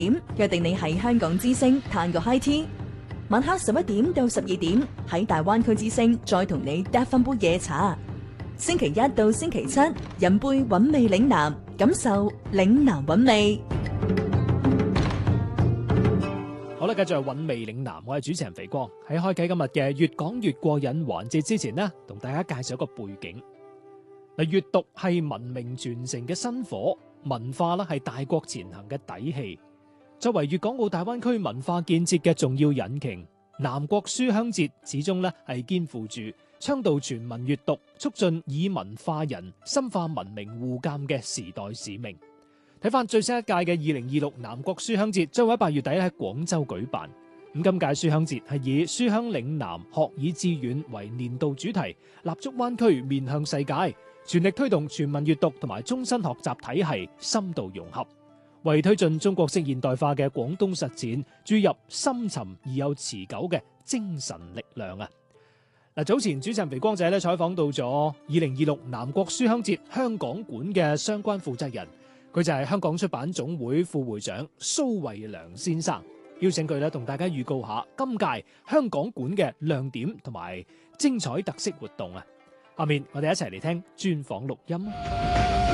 約定你喺香港之星嘆個 high tea，晚黑11點到12點喺大灣區之星再同你嗒翻杯夜茶。星期一到星期七飲杯韻味嶺南，感受嶺南韻味。 好啦，繼續係韻味嶺南，我係主持人肥光。喺開啟今日嘅越講越過癮環節之前呢，同大家介紹一個背景。嗱，閱讀係文明傳承嘅薪火，文化啦係大國前行嘅底氣。作為粵港澳大灣區文化建設嘅重要引擎，南國書香節始終咧係肩負住倡導全民閱讀、促進以文化人、深化文明互鑒嘅時代使命。睇翻最新一屆嘅2026南國書香節，將會喺8月底喺廣州舉辦。咁今屆書香節係以書香嶺南、學以致遠為年度主題，立足灣區，面向世界，全力推動全民閱讀同埋終身學習體系深度融合，為推進中國式現代化嘅廣東實踐注入深沉而又持久嘅精神力量啊！嗱，早前主持人肥光仔咧採訪到咗2026南國書香節香港館嘅相關負責人，佢就係香港出版總會副會長蘇慧良先生，邀請佢咧同大家預告下今屆香港館嘅亮點同埋精彩特色活動啊！下面我哋一齊嚟聽專訪錄音。